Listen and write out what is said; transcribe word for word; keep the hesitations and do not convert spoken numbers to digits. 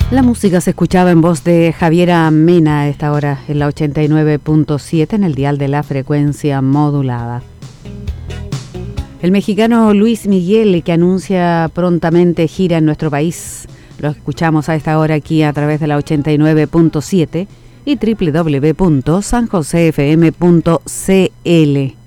La música se escuchaba en voz de Javiera Mena a esta hora en la ochenta y nueve punto siete en el dial de la frecuencia modulada. El mexicano Luis Miguel, que anuncia prontamente gira en nuestro país, lo escuchamos a esta hora aquí a través de la ochenta y nueve punto siete y doble u doble u doble u punto san jose f m punto c l.